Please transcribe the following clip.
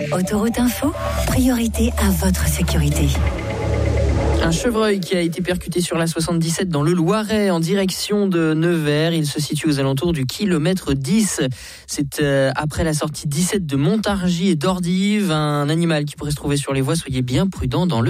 Autoroute Info, priorité à votre sécurité. Un chevreuil qui a été percuté sur la 77 dans le Loiret en direction de Nevers. Il se situe aux alentours du kilomètre 10. C'est après la sortie 17 de Montargis et d'Ordives. Un animal qui pourrait se trouver sur les voies. Soyez bien prudents dans le